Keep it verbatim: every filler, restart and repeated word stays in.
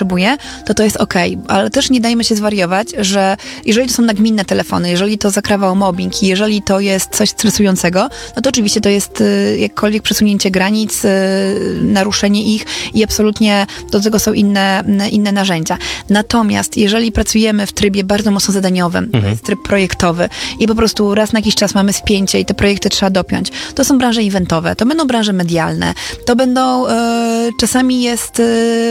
potrzebuje, to to jest okej. Ale też nie dajmy się zwariować, że jeżeli to są nagminne telefony, jeżeli to zakrawa o mobbing i jeżeli to jest coś stresującego, no to oczywiście to jest y, jakkolwiek przesunięcie granic, y, naruszenie ich i absolutnie do tego są inne, inne narzędzia. Natomiast jeżeli pracujemy w trybie bardzo mocno zadaniowym, Mhm. to jest tryb projektowy i po prostu raz na jakiś czas mamy spięcie i te projekty trzeba dopiąć, to są branże eventowe, to będą branże medialne, to będą, y, czasami jest y,